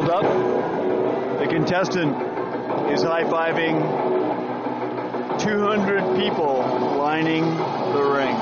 Time's up. The contestant is high-fiving 200 people lining the ring.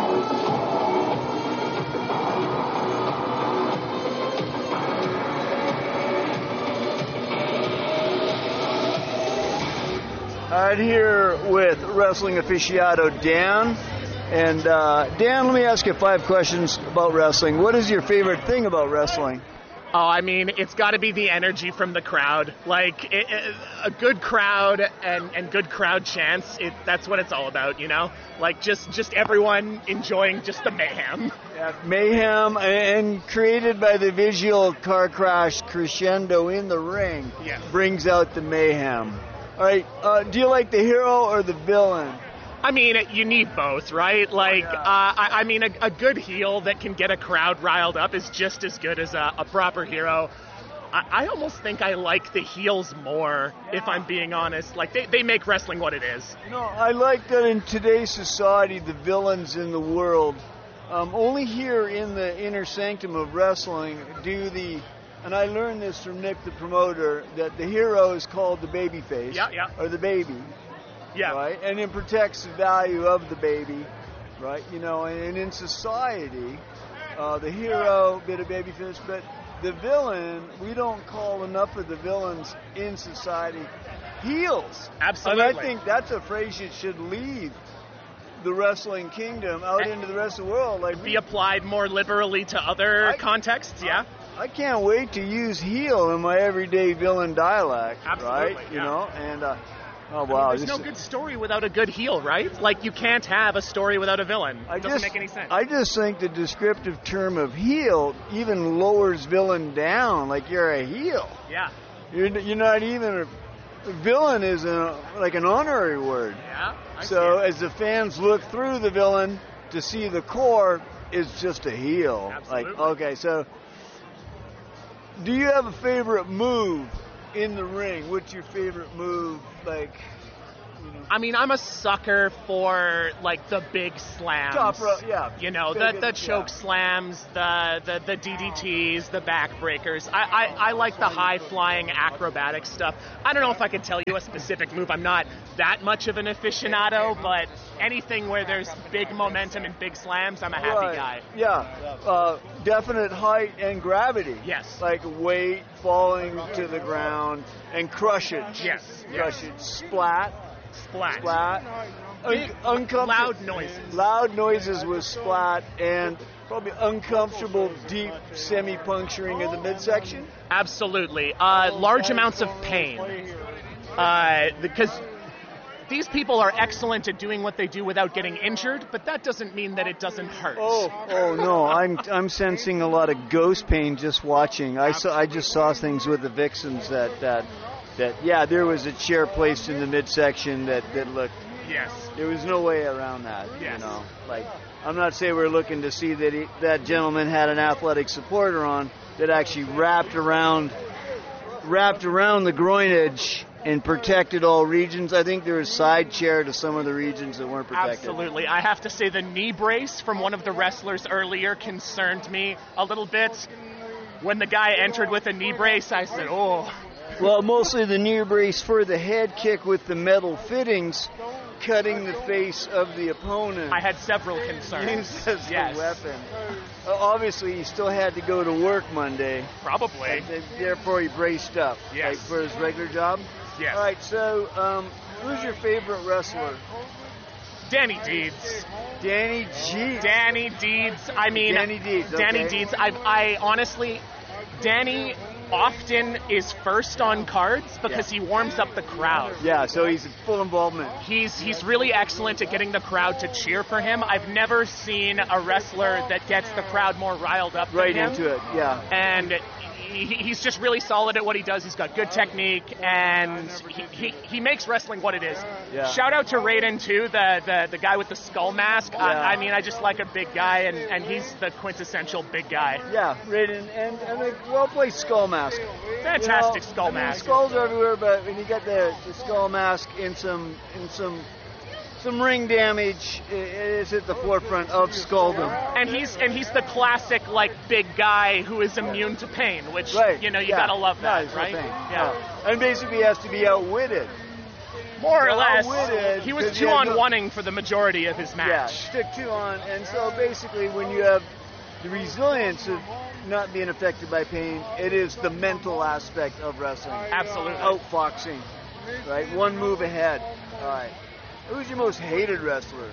I'm here with wrestling aficionado Dan. And Dan, let me ask you 5 questions about wrestling. What is your favorite thing about wrestling? Oh, I mean, it's got to be the energy from the crowd. Like, a good crowd and good crowd chants, that's what it's all about, you know? Like, just everyone enjoying just the mayhem. Yeah, mayhem and created by the visual car crash crescendo in the ring brings out the mayhem. All right, do you like the hero or the villain? I mean, you need both, right? Like, I mean, a good heel that can get a crowd riled up is just as good as a proper hero. I almost think I like the heels more, if I'm being honest. Like, they make wrestling what it is. You know, I like that in today's society, the villains in the world, only here in the inner sanctum of wrestling and I learned this from Nick the promoter, that the hero is called the babyface, or the baby. Yeah. Right? And it protects the value of the baby, right? You know, and in society, the hero, bit of babyface, but the villain, we don't call enough of the villains in society heels. Absolutely. And I think that's a phrase that should leave the wrestling kingdom out into the rest of the world. Like, be applied more liberally to other contexts, I can't wait to use heel in my everyday villain dialect, Absolutely, right? You know, and oh, wow. There's no good story without a good heel, right? Like, you can't have a story without a villain. It doesn't make any sense. I just think the descriptive term of heel even lowers villain down. Like, you're a heel. Yeah. You're not even villain is like an honorary word. Yeah. So as the fans look through the villain to see the core, it's just a heel. Absolutely. Like, okay, so do you have a favorite move in the ring? What's your favorite move? Like, you know? I mean, I'm a sucker for, like, the big slams. Top row, yeah. You know, the choke slams, the DDTs, the backbreakers. I like the high-flying acrobatic stuff. I don't know if I can tell you a specific move. I'm not that much of an aficionado, but anything where there's big momentum and big slams, I'm a happy guy. Yeah. Definite height and gravity. Yes. Like weight falling to the ground and crush it. Yes. Crush it. Splat. Loud noises. Loud noises with splat and probably uncomfortable, deep semi-puncturing in the midsection. Absolutely. Large amounts of pain. Because these people are excellent at doing what they do without getting injured, but that doesn't mean that it doesn't hurt. Oh no, I'm sensing a lot of ghost pain just watching. I just saw things with the Vixens that there was a chair placed in the midsection that looked. Yes. There was no way around that. Yes. You know, like, I'm not saying we're looking to see that gentleman had an athletic supporter on that actually wrapped around the groin edge and protected all regions. I think there was side chair to some of the regions that weren't protected. Absolutely. I have to say the knee brace from one of the wrestlers earlier concerned me a little bit. When the guy entered with a knee brace, I said, oh. Well, mostly the knee brace for the head kick with the metal fittings, cutting the face of the opponent. I had several concerns. Used as a weapon. Obviously, he still had to go to work Monday. Probably. Therefore, he braced up. Yes. Like, for his regular job? Yes. All right, so who's your favorite wrestler? Danny Deeds. Danny Deeds. Danny Deeds. I mean, Danny Deeds. Okay. Danny Deeds. I honestly, Danny often is first on cards because he warms up the crowd. Yeah, so he's full involvement. He's really excellent at getting the crowd to cheer for him. I've never seen a wrestler that gets the crowd more riled up than him. Right into it, yeah. And he's just really solid at what he does. He's got good technique, and he makes wrestling what it is. Yeah. Shout out to Raiden, too, the guy with the skull mask. Yeah. I mean, I just like a big guy, and he's the quintessential big guy. Yeah, Raiden, and a well-placed skull mask. Fantastic skull mask. Skulls are everywhere, but when you get the skull mask in some some ring damage is at the forefront of Skulldom. And he's the classic like big guy who is immune to pain, which Right. you gotta love that, Nice, right? thing. Yeah. And basically has to be outwitted. More or less. Outwitted, He was 'cause 2-on-1ing for the majority of his Yeah, match. stick 2 on. And so basically when you have the resilience of not being affected by pain, it is the mental aspect of wrestling. Absolutely. Outfoxing, right? One move ahead. All right. Who's your most hated wrestler?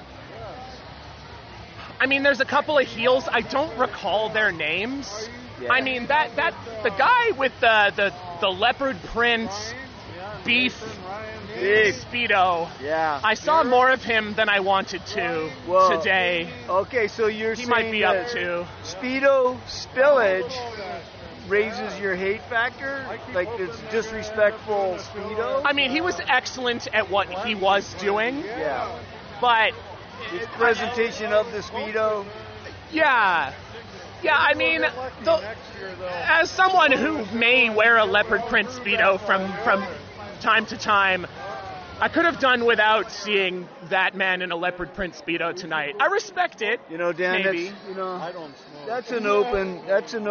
I mean, there's a couple of heels. I don't recall their names. Yeah. I mean, that the guy with the leopard print beef Speedo. Yeah. I saw more of him than I wanted to Whoa. today. Okay, so you're He saying might be that up to. Speedo spillage raises your hate factor? Like it's disrespectful Speedo? I mean, he was excellent at what he was doing, Yeah. but His presentation of the Speedo. yeah. Yeah, I mean, as someone who may wear a leopard print Speedo from time to time, I could have done without seeing that man in a leopard print Speedo tonight. I respect it. You know, Dan, Maybe. that's an open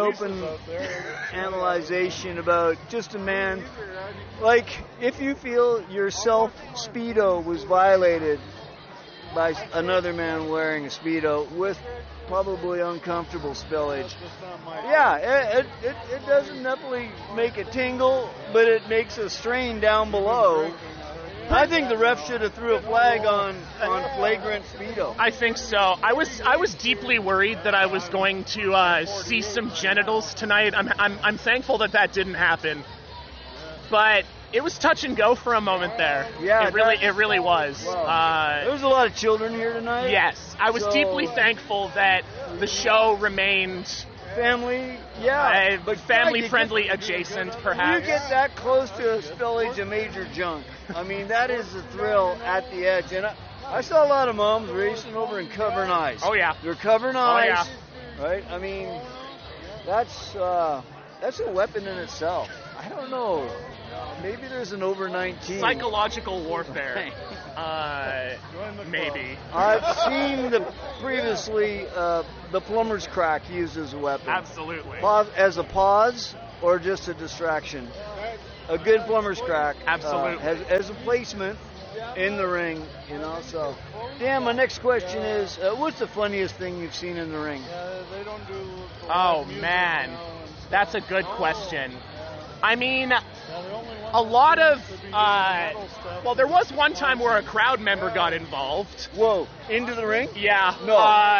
analyzation about just a man. Like, if you feel your self-Speedo was violated by another man wearing a Speedo with probably uncomfortable spillage, yeah, it doesn't definitely make it tingle, but it makes a strain down below. I think the ref should have threw a flag on flagrant Speedo. I think so. I was deeply worried that I was going to see some genitals tonight. I'm thankful that didn't happen, but it was touch and go for a moment there. Yeah, it really was. Wow. There was a lot of children here tonight. Yes, I was deeply thankful that the show remained family, yeah, but family friendly adjacent, perhaps. You get that close to a spillage of major junk. I mean, that is the thrill at the edge. And I saw a lot of moms racing over and covering eyes. Oh yeah, they're covering eyes. Yeah. Right? I mean, that's a weapon in itself. I don't know. Maybe there's an over 19. Psychological warfare. Maybe. I've seen previously the plumber's crack used as a weapon. Absolutely. As a pause or just a distraction. A good plumber's crack. Absolutely. As a placement in the ring, you know. So, Dan, my next question is, what's the funniest thing you've seen in the ring? Oh man, that's a good question. I mean, a lot of, well, there was one time where a crowd member got involved. Whoa, into the ring? Yeah. No.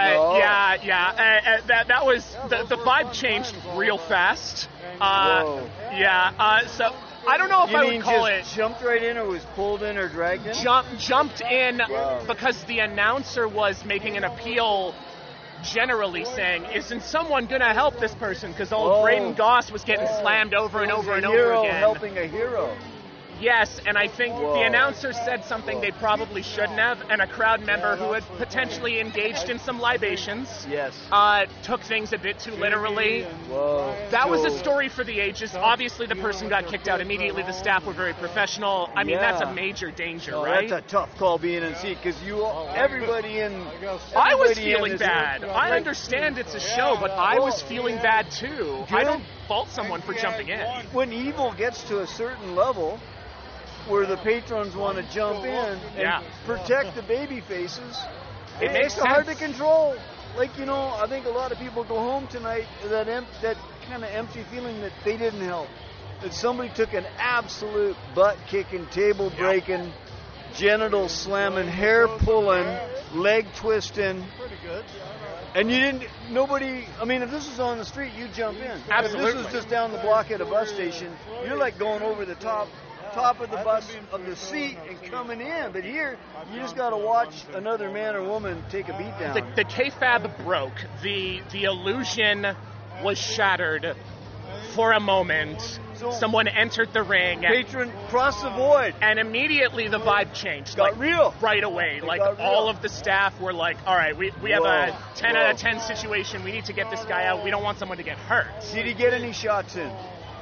Yeah. That was, the vibe changed real fast. Whoa. Yeah, so I don't know if I would call it. Jumped right in or was pulled in or dragged in? Jumped in Wow. because the announcer was making an appeal generally saying, isn't someone going to help this person? Because old Braden Goss was getting slammed over and over and over again. Helping a hero. Yes, and I think the announcer said something they probably shouldn't have, and a crowd member who had potentially engaged in some libations took things a bit too literally. Whoa. That was a story for the ages. Obviously, the person got kicked out immediately. The staff were very professional. I mean, that's a major danger, right? That's a tough call being in seat because everybody in. I was feeling bad. I understand it's a show, but I was feeling bad too. I don't fault someone for jumping in. When evil gets to a certain level, where the patrons want to jump in and protect the baby faces, it makes it's hard to control. Like, you know, I think a lot of people go home tonight that kind of empty feeling that they didn't help. That somebody took an absolute butt-kicking, table-breaking, genital slamming, hair pulling, leg twisting. And nobody, I mean, if this was on the street, you'd jump in. Absolutely. If this was just down the block at a bus station, you're like going over the top of the bus of the seat and coming in. But here, you just got to watch another man or woman take a beat down. The kayfabe broke. The illusion was shattered for a moment. Someone entered the ring. Patron crossed the void. And immediately the vibe changed. Got real. Right away. All of the staff were like, all right, we have a 10 out of 10 situation. We need to get this guy out. We don't want someone to get hurt. Did he get any shots in?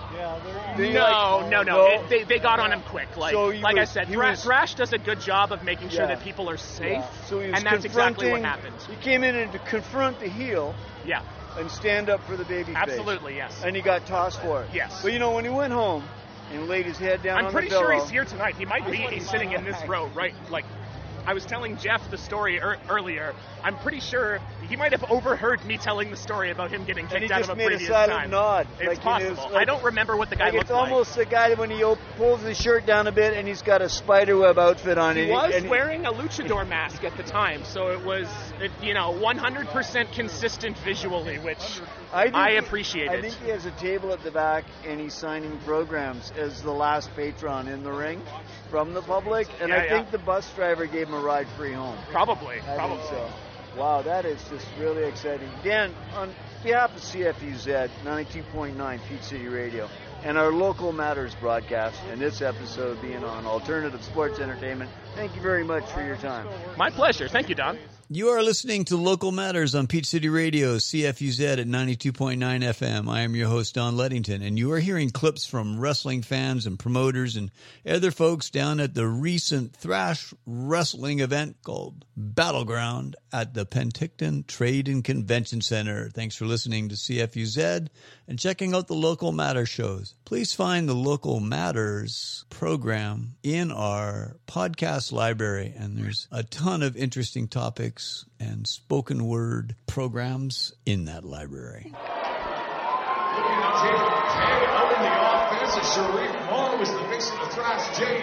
No. They got on him quick. I said, Thrash does a good job of making sure that people are safe, and that's exactly what happened. He came in to confront the heel. Yeah. And stand up for the baby face. Absolutely, yes. And he got tossed for it. Yes. But when he went home and laid his head down on the pillow. I'm pretty sure he's here tonight. He might be sitting in this row, right? I was telling Jeff the story earlier. I'm pretty sure he might have overheard me telling the story about him getting kicked out of a previous time. And he just made a silent nod. It's possible. I don't remember what the guy looked like. It's almost the guy when he pulls his shirt down a bit and he's got a spiderweb outfit on. He was wearing a luchador mask at the time, so it was 100% consistent visually, which I appreciated. I think he has a table at the back and he's signing programs as the last patron in the ring from the public, and I think the bus driver gave him a ride free home. Probably. Think so. Wow, that is just really exciting. Dan, on behalf of CFUZ 92.9 Peach City Radio and our Local Matters broadcast, and this episode being on Alternative Sports Entertainment, thank you very much for your time. My pleasure. Thank you, Don. You are listening to Local Matters on Peach City Radio, CFUZ at 92.9 FM. I am your host, Don Lettington, and you are hearing clips from wrestling fans and promoters and other folks down at the recent Thrash wrestling event called Battleground at the Penticton Trade and Convention Center. Thanks for listening to CFUZ and checking out the Local Matters shows. Please find the Local Matters program in our podcast library, and there's a ton of interesting topics and spoken word programs in that library. Looking at Jay out in the offense, and Sharif Moore was the mix of the Thrash Jay.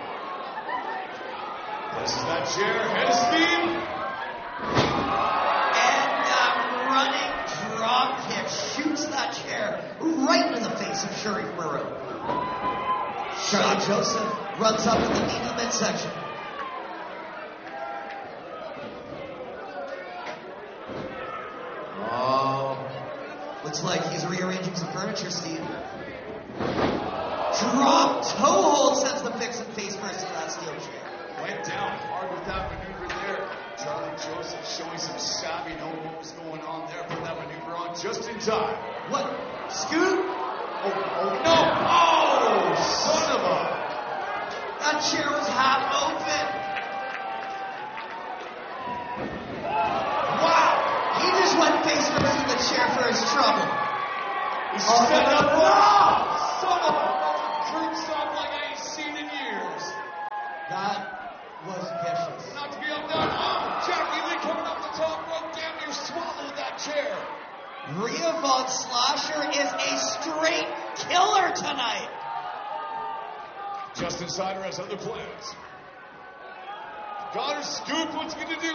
This is that chair, head of steam. And that running drop kick shoots that chair right in the face of Sharif Moore. Charlie Joseph runs up in the knee to the midsection. Looks like he's rearranging some furniture, Steve. Drop toe hold sends the Vixen face first into that steel chair. Went down hard with that maneuver there. Charlie Joseph showing some savvy, know what was going on there. Put that maneuver on just in time. What? Scoot? Oh no! Oh, son of a... That chair was half open. Wow! He just went face first in the chair for his trouble. He's set up wrong! Son of a curb stop like I ain't seen in years. That was vicious. Not to be undone. Oh, Jackie Lee coming up the top rope. Damn near swallowed that chair. Rhea Von Slasher is a straight killer tonight. Justin Sider has other plans. Got her scoop. What's he going to do?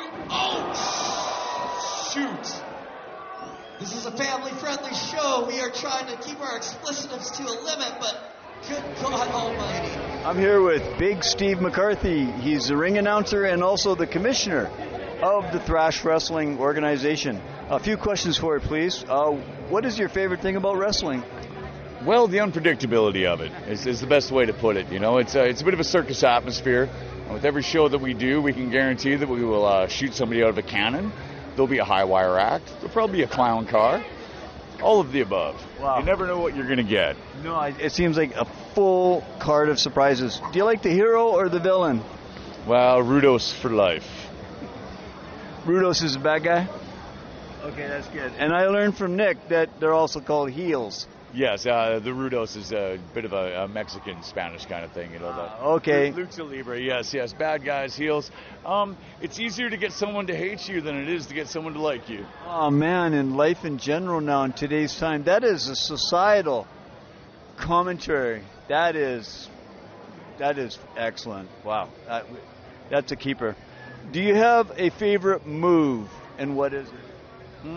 Oh, shoot. This is a family-friendly show. We are trying to keep our explicitives to a limit, but good God almighty. I'm here with Big Steve McCarthy. He's the ring announcer and also the commissioner of the Thrash Wrestling organization. A few questions for you, please. What is your favorite thing about wrestling? Well, the unpredictability of it is the best way to put it. It's a bit of a circus atmosphere. And with every show that we do, we can guarantee that we will shoot somebody out of a cannon. There'll be a high wire act. There'll probably be a clown car. All of the above. Wow. You never know what you're going to get. No, it seems like a full card of surprises. Do you like the hero or the villain? Well, Rudos for life. Rudos is a bad guy? Okay, that's good. And I learned from Nick that they're also called heels. Yes, the Rudos is a bit of a Mexican, Spanish kind of thing. Okay. Lucha Libre, yes. Bad guys, heels. It's easier to get someone to hate you than it is to get someone to like you. Oh, man, in life in general now, in today's time, that is a societal commentary. That is excellent. Wow. That's a keeper. Do you have a favorite move, and what is it?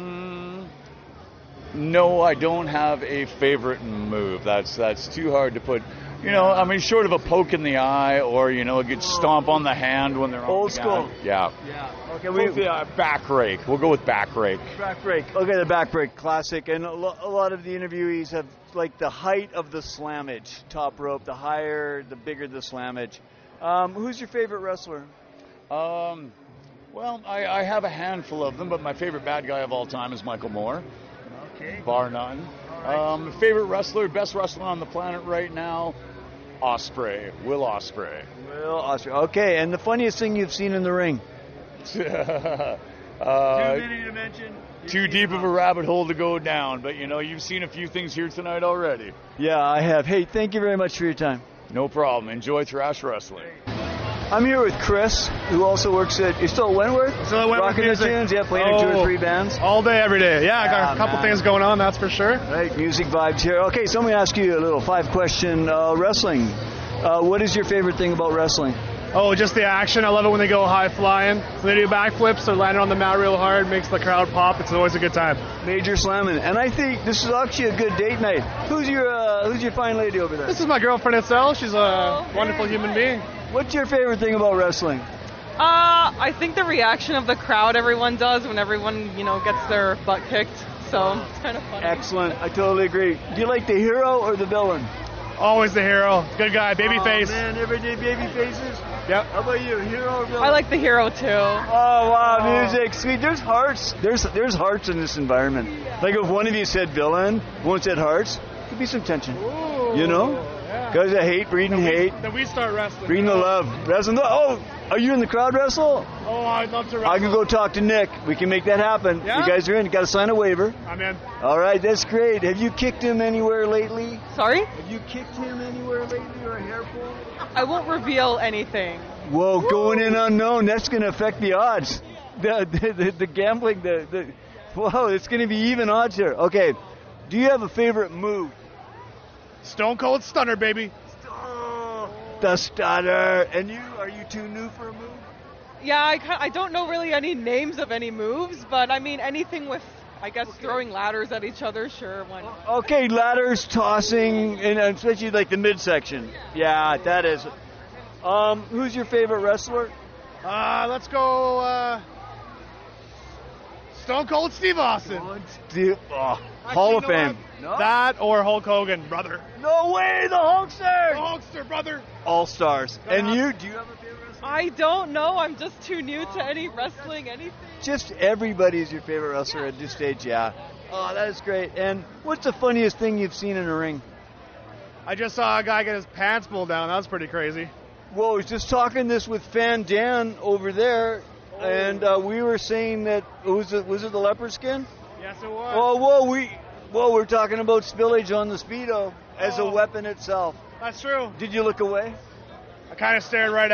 No, I don't have a favorite move. That's too hard to put. Short of a poke in the eye or, a good stomp on the hand when they're on old the school. ground. Yeah. Okay, back rake. We'll go with back rake. Back rake. Okay, the back rake, classic. And a lot of the interviewees have, like, the height of the slammage, top rope. The higher, the bigger the slammage. Who's your favorite wrestler? Well, I have a handful of them, but my favorite bad guy of all time is Michael Moore. Okay. Bar none. Favorite wrestler, best wrestler on the planet right now, Ospreay, Will Ospreay. Will Ospreay. Okay, and the funniest thing you've seen in the ring? Too many to mention. Too deep of a rabbit hole to go down, but you've seen a few things here tonight already. Yeah, I have. Hey, thank you very much for your time. No problem. Enjoy Thrash Wrestling. I'm here with Chris, who also works at, you're still at Wentworth? Still at Wentworth Rocking the tunes, yeah, playing in 2 or 3 bands. All day, every day. Yeah, I got a couple things going on, that's for sure. Right, music vibes here. Okay, so let me ask you a little 5-question wrestling. What is your favorite thing about wrestling? Oh, just the action. I love it when they go high flying. When they do backflips or landing on the mat real hard, makes the crowd pop. It's always a good time. Major slamming. And I think this is actually a good date night. Who's your fine lady over there? This is my girlfriend Estelle. She's a wonderful human being. What's your favorite thing about wrestling? I think the reaction of the crowd everyone does when everyone, gets their butt kicked. So it's kind of funny. Excellent. I totally agree. Do you like the hero or the villain? Always the hero. Good guy. Baby face. Man, everyday baby faces. Yep. How about you, hero or villain? I like the hero too. Oh wow, music, sweet. There's hearts. There's hearts in this environment. Like if one of you said villain, one said hearts, could be some tension. Ooh, Because of hate, breeding hate. Then we start wrestling. Breeding the love. Wrestling. Oh, are you in the crowd wrestle? Oh, I'd love to wrestle. I can go talk to Nick. We can make that happen. Yeah? You guys are in. You got to sign a waiver. I'm in. All right, that's great. Have you kicked him anywhere lately? Sorry? Have you kicked him anywhere lately or a hair pull? I won't reveal anything. Whoa, going in unknown. That's going to affect the odds. The gambling, whoa, it's going to be even odds here. Okay, do you have a favorite move? Stone Cold Stunner, baby. The Stunner. And are you too new for a move? Yeah, I don't know really any names of any moves, but I mean anything with, I guess, throwing ladders at each other, sure. Okay, ladders, tossing, and especially like the midsection. Yeah, that is. Who's your favorite wrestler? Let's go Stone Cold Steve Austin. Hall of Fame. No? That or Hulk Hogan, brother. No way, the Hulkster! The Hulkster, brother. All stars. And you? Do you have a favorite wrestler? I don't know. I'm just too new to any wrestling, anything. Just everybody's your favorite wrestler at this stage, yeah. Oh, that is great. And what's the funniest thing you've seen in a ring? I just saw a guy get his pants pulled down. That was pretty crazy. Whoa, I was just talking this with Fan Dan over there, and we were saying that, was it the leopard skin? Yes, it was. Oh, we're talking about spillage on the Speedo as a weapon itself. That's true. Did you look away? I kind of stared right